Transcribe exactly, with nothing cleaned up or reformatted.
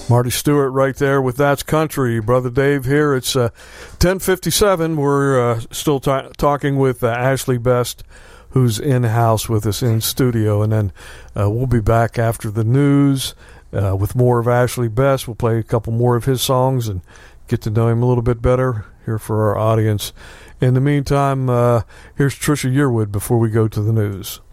Marty Stewart right there with That's Country. Brother Dave here. It's uh, ten fifty-seven. We're uh, still ta- talking with uh, Ashley Best, who's in-house with us in studio. And then uh, we'll be back after the news uh, with more of Ashley Best. We'll play a couple more of his songs and get to know him a little bit better here for our audience. In the meantime, uh, here's Trisha Yearwood before we go to the news.